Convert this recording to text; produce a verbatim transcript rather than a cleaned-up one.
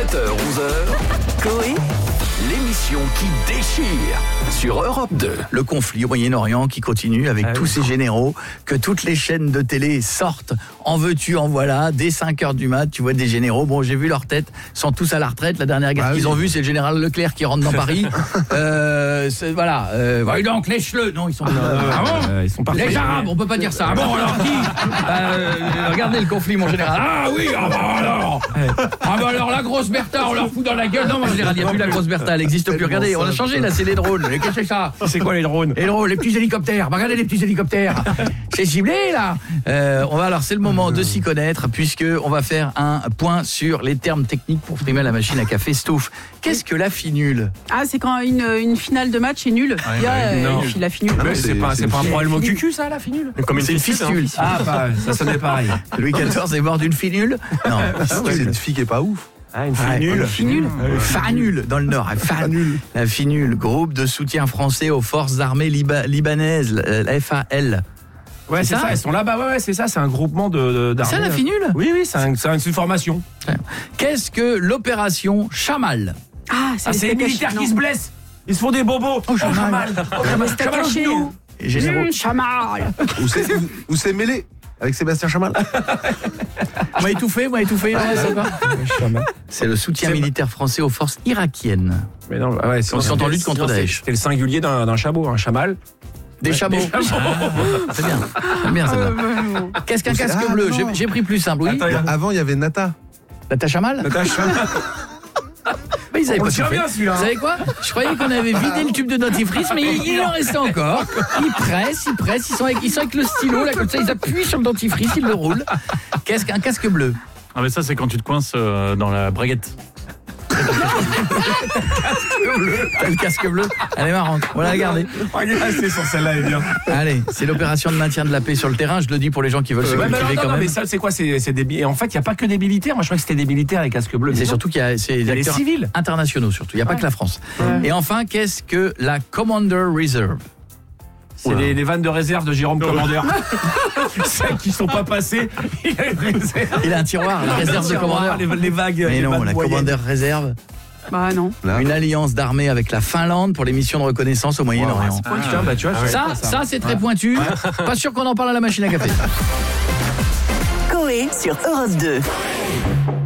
sept heures onze heures, Coé, l'émission qui déchire sur Europe deux. Le conflit au Moyen-Orient qui continue avec ah tous oui. ces généraux, que toutes les chaînes de télé sortent, en veux-tu, en voilà, dès cinq heures du mat, tu vois des généraux, bon j'ai vu leur tête, sont tous à la retraite, la dernière guerre ah qu'ils oui. ont vue c'est le général Leclerc qui rentre dans Paris, euh, voilà, euh, bah, donc lèche-le, non ils sont, euh, ah bon euh, ils sont parfaits. Les Arabes, on peut pas dire ça, ah bon alors qui euh, regardez le conflit mon général, ah oui, ah bah alors ah bah alors la grosse Bertha, on leur fout dans la gueule, non mon général, il n'y a plus la grosse Bertha, elle n'existe plus, regardez, on a changé là, c'est les drones, qu'est-ce que c'est ça? C'est quoi les drones? Les drones, les petits hélicoptères, bah, regardez les petits hélicoptères, c'est ciblé là. Euh, on va alors c'est le moment de s'y connaître puisque on va faire un point sur les termes techniques pour frimer la machine à café Stouff. Qu'est-ce que la finule? Ah c'est quand une, une finale de match est nulle. Ah, il y a euh, la finule. Ah, c'est, c'est pas c'est, c'est pas un problème au cucu ça la finule. Comme une c'est une fistule. Ah bah, ça sonnait pareil. Louis quatorze est mort d'une finule? Non, c'est une fille qui est pas ouf. Ah, une finule. Ah, finule. Euh, Fanule dans le Nord. Fanule. La finule, groupe de soutien français aux forces armées liba- libanaises, la F A L. Ouais, c'est, c'est ça, ça, elles sont là-bas, ouais, ouais, c'est ça, c'est un groupement de, de, d'armées. C'est ça la finule? Oui, oui, c'est, un, c'est une formation. Qu'est-ce que l'opération Chamal? Ah, c'est, ah, c'est les militaires qui se blessent. Ils se font des bobos. Oh, Chamal. Oh, Chamal, Chamal, Chamal, Chamal. Où c'est, où c'est mêlé avec Sébastien Chamal. On m'a étouffé, on m'a étouffé. Ah, ça va. C'est le soutien c'est militaire français aux forces irakiennes. Mais non, ouais, c'est, on s'est en lutte contre Daesh. C'est le singulier d'un, d'un chameau, un chamal. Des ouais, chameaux. Des chameaux. Ah, c'est bien. J'aime bien ça. Qu'est-ce qu'un casque ah, bleu? j'ai, j'ai pris plus simple, oui. Attends, avant, il y avait Nata. Nata Chamal. Nata Chamal. Mais ils avaient on pas tout fait. Bien, celui-là. Vous savez quoi? Je croyais qu'on avait vidé le tube de dentifrice, mais il, il en restait encore. Ils pressent, ils pressent, ils sont avec, ils sont avec le stylo, là, comme ça, ils appuient sur le dentifrice, ils le roulent. Qu'est-ce qu'un casque bleu? Ah mais ça, c'est quand tu te coinces euh, dans la braguette. T'as le casque bleu, elle est marrante, on l'a gardée. C'est sur celle-là, elle est bien. Allez, c'est l'opération de maintien de la paix sur le terrain, je le dis pour les gens qui veulent se ouais, cultiver non, non, quand non, même. Mais ça, c'est quoi? C'est, c'est des... En fait, il n'y a pas que des militaires, moi je crois que c'était des militaires les casques bleus. C'est surtout qu'il y a, c'est il y a des les civils internationaux surtout, il n'y a ouais. pas que la France. Ouais. Et enfin, qu'est-ce que la Commander Reserve? C'est les, les vannes de réserve de Jérôme Commander. Celles qui ne sont pas passées, il a une réserve. Il a un tiroir, la réserve de Commander. Les, les vagues. Mais les non, la Commander Réserve. Bah non. Là. Une alliance d'armées avec la Finlande pour les missions de reconnaissance au Moyen-Orient. Ah, ah, bah, tu vois, ah, ça, ça, ça, c'est très ouais. pointu. Ouais. Pas sûr qu'on en parle à la machine à café. Coé sur Europe deux.